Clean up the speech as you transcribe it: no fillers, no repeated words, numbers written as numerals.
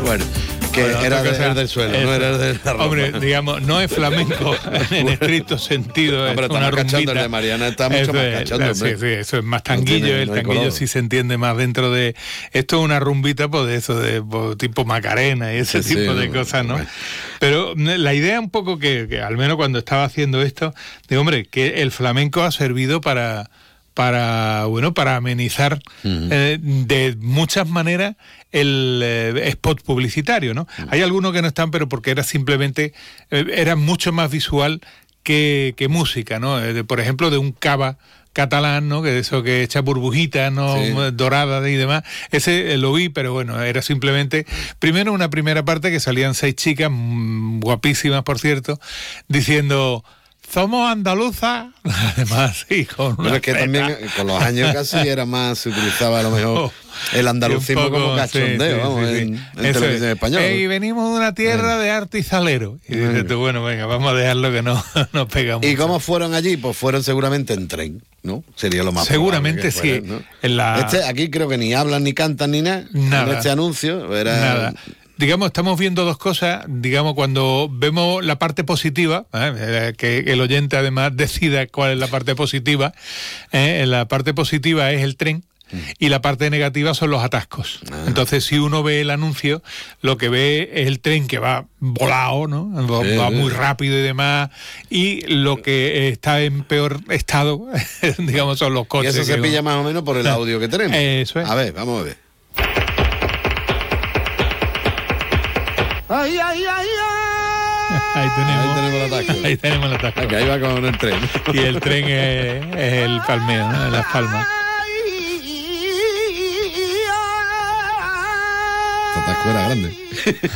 Bueno, que era del suelo, no era de la ropa. Hombre, digamos, no es flamenco en estricto sentido, es una rumbita. El de Mariana está mucho más cachondo. Sí, eso es más tanguillo, el tanguillo sí se entiende más dentro de... Esto es una rumbita, pues de eso, de tipo Macarena y ese tipo de cosas, ¿no? Bueno. Pero la idea un poco que al menos cuando estaba haciendo esto, de hombre, que el flamenco ha servido para amenizar de muchas maneras el spot publicitario, ¿no? Hay algunos que no están, pero porque era simplemente, era mucho más visual que música, ¿no? Por ejemplo, de un cava catalán, ¿no? Que eso que echa burbujitas, ¿no? Sí. Doradas y demás. Ese lo vi, pero bueno, era simplemente, primero una primera parte que salían 6 chicas, guapísimas por cierto, diciendo... Somos andaluzas, además, sí, con pero es que también con los años casi era más, se utilizaba a lo mejor el andalucismo como cachondeo, vamos, en televisión española. Y venimos de una tierra de artizalero. Y dices tú, bueno, venga, vamos a dejarlo que no nos pega mucho. ¿Y cómo fueron allí? Pues fueron seguramente en tren, ¿no? Sería lo más seguramente probable que fueran, sí. ¿no? Aquí creo que ni hablan, ni cantan, ni nada. En este anuncio era... Nada. Digamos, estamos viendo dos cosas, digamos, cuando vemos la parte positiva, que el oyente además decida cuál es la parte positiva, la parte positiva es el tren y la parte negativa son los atascos. Entonces, si uno ve el anuncio, lo que ve es el tren que va volado, ¿no? Va muy rápido y demás, y lo que está en peor estado, digamos, son los coches. Y eso se pilla más o menos por el audio que tenemos. Eso es. A ver, vamos a ver. ¡Ay, ay, ay, ay! Ahí tenemos el atasco. Ahí tenemos el atasco. Aquí, ahí va con el tren. Y el tren es el palmeo, ¿no? Las Palmas. El atasco era grande.